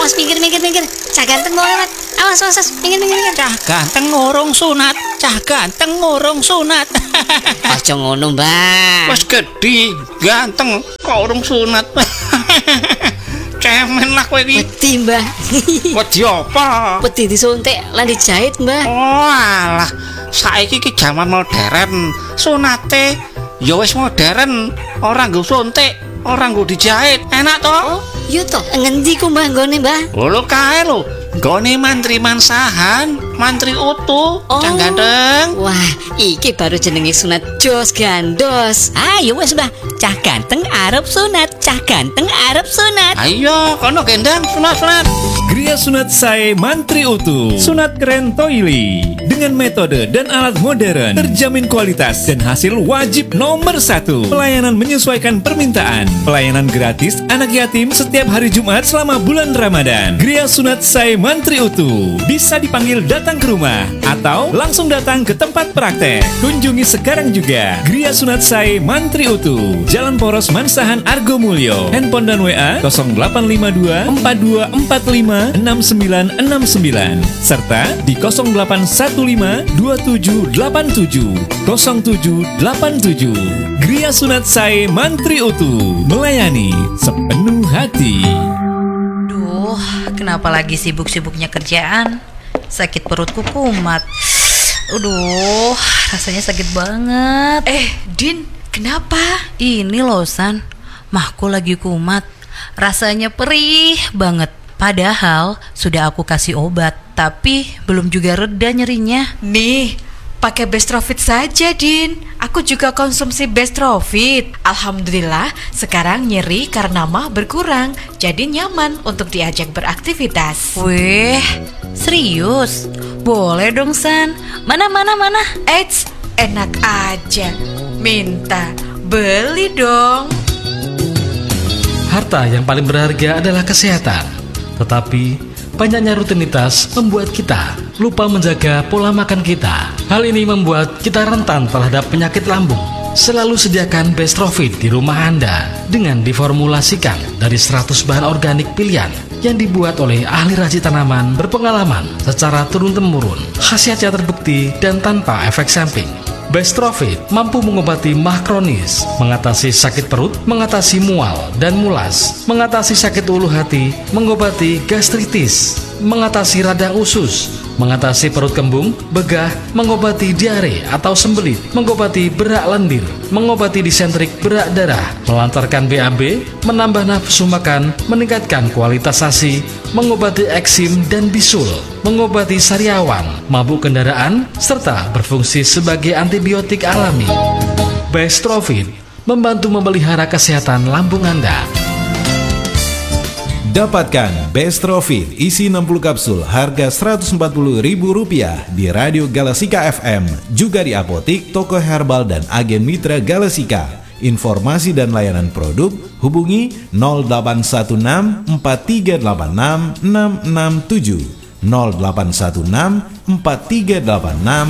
Awas minggir. Cah ganteng mau lewat. Awas minggir. Cah ganteng ngurung sunat. Aja ngono, Mbah. Wes gedhi, ganteng kok urung sunat. Cemen lah kowe iki. Wedi, Mbah. Wedi apa? Wedi disuntik lan dijahit, Mbah. Oh alah, saiki iki jaman modern. Sunate ya wis modern, ora nggo suntik, ora nggo dijahit. Enak to? Oh, iya to. Ngendi ku, Mbah, nggone, Mbah? Lho kae lho, nggone mantri mansahan, mantri utuh, Cah ganteng. Wah, iki baru jenenge sunat jos gandos. Ayo wes Mbah, cah ganteng arep sunat. Ayo, kono gendang sunat. Gria Sunat Sae Mantri Utuh. Sunat keren Toili. Dengan metode dan alat modern, terjamin kualitas dan hasil wajib nomor 1. Pelayanan menyesuaikan permintaan. Pelayanan gratis anak yatim setiap hari Jumat selama bulan Ramadan. Gria Sunat Sae Mantri Utuh. Bisa dipanggil datang ke rumah atau langsung datang ke tempat praktek. Kunjungi sekarang juga Gria Sunat Sae Mantri Utuh. Jalan Poros Mansahan Argo Mulyo. Handphone dan WA 0852 4245 6969 serta di 0815 2787 0787. Gria Sunat Sae Mantri Utuh, melayani sepenuh hati. Duh, kenapa lagi sibuk-sibuknya kerjaan? Sakit perutku kumat. Aduh, rasanya sakit banget. Din, kenapa? Ini loh San, mahku lagi kumat. Rasanya perih banget. Padahal sudah aku kasih obat, tapi belum juga reda nyerinya. Nih, pakai Bestrofit saja, Din. Aku juga konsumsi Bestrofit. Alhamdulillah, sekarang nyeri karena mah berkurang. Jadi nyaman untuk diajak beraktivitas. Weh, serius? Boleh dong, San. Mana? Eits, enak aja. Minta, beli dong. Harta yang paling berharga adalah kesehatan. Tetapi banyaknya rutinitas membuat kita lupa menjaga pola makan kita. Hal ini membuat kita rentan terhadap penyakit lambung. Selalu sediakan Bestrofit di rumah Anda dengan diformulasikan dari 100 bahan organik pilihan yang dibuat oleh ahli racik tanaman berpengalaman secara turun-temurun. Khasiatnya terbukti dan tanpa efek samping. Bestrofit mampu mengobati mah kronis, mengatasi sakit perut, mengatasi mual dan mulas, mengatasi sakit ulu hati, mengobati gastritis, mengatasi radang usus, mengatasi perut kembung, begah, mengobati diare atau sembelit, mengobati berak lendir, mengobati disentrik berak darah, melancarkan BAB, menambah nafsu makan, meningkatkan kualitas ASI, mengobati eksim dan bisul, mengobati sariawan, mabuk kendaraan, serta berfungsi sebagai antibiotik alami. Bestrofit membantu memelihara kesehatan lambung Anda. Dapatkan Bestrofit isi 60 kapsul harga Rp140.000 di Radio Galasika FM, juga di apotik, toko herbal dan agen mitra Galasika. Informasi dan layanan produk hubungi 0816 4386 667 0816 4386